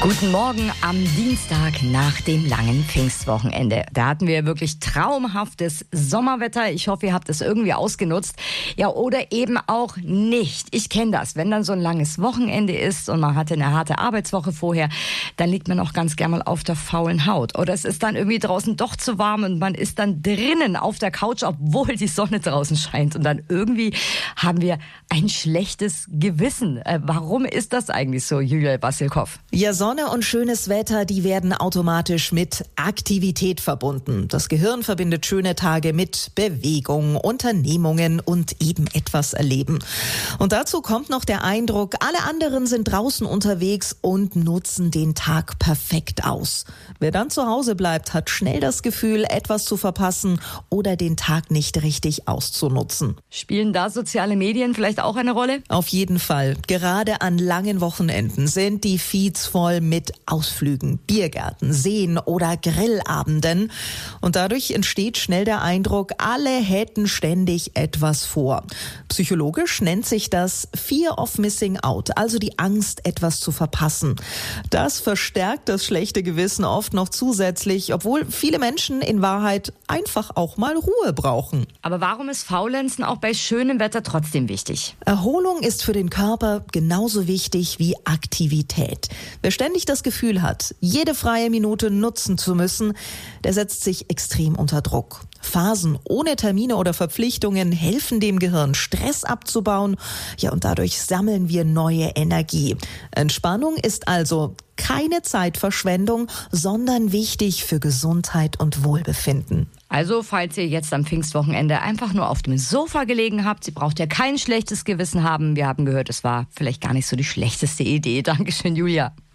Guten Morgen am Dienstag nach dem langen Pfingstwochenende. Da hatten wir wirklich traumhaftes Sommerwetter. Ich hoffe, ihr habt es irgendwie ausgenutzt. Ja, oder eben auch nicht. Ich kenne das. Wenn dann so ein langes Wochenende ist und man hatte eine harte Arbeitswoche vorher, dann liegt man auch ganz gern mal auf der faulen Haut. Oder es ist dann irgendwie draußen doch zu warm und man ist dann drinnen auf der Couch, obwohl die Sonne draußen scheint. Und dann irgendwie haben wir ein schlechtes Gewissen. Warum ist das eigentlich so, Julia Wassilkow? Ja, Sonne und schönes Wetter, die werden automatisch mit Aktivität verbunden. Das Gehirn verbindet schöne Tage mit Bewegung, Unternehmungen und eben etwas erleben. Und dazu kommt noch der Eindruck, alle anderen sind draußen unterwegs und nutzen den Tag perfekt aus. Wer dann zu Hause bleibt, hat schnell das Gefühl, etwas zu verpassen oder den Tag nicht richtig auszunutzen. Spielen da soziale Medien vielleicht auch eine Rolle? Auf jeden Fall. Gerade an langen Wochenenden sind die Feeds voll mit Ausflügen, Biergärten, Seen oder Grillabenden. Und dadurch entsteht schnell der Eindruck, alle hätten ständig etwas vor. Psychologisch nennt sich das Fear of Missing Out, also die Angst, etwas zu verpassen. Das verstärkt das schlechte Gewissen oft noch zusätzlich, obwohl viele Menschen in Wahrheit einfach auch mal Ruhe brauchen. Aber warum ist Faulenzen auch bei schönem Wetter trotzdem wichtig? Erholung ist für den Körper genauso wichtig wie Aktivität. Wer ständig das Gefühl hat, jede freie Minute nutzen zu müssen, der setzt sich extrem unter Druck. Phasen ohne Termine oder Verpflichtungen helfen dem Gehirn, Stress abzubauen. Ja, und dadurch sammeln wir neue Energie. Entspannung ist also keine Zeitverschwendung, sondern wichtig für Gesundheit und Wohlbefinden. Also, falls ihr jetzt am Pfingstwochenende einfach nur auf dem Sofa gelegen habt, ihr braucht ja kein schlechtes Gewissen haben. Wir haben gehört, es war vielleicht gar nicht so die schlechteste Idee. Dankeschön, Julia.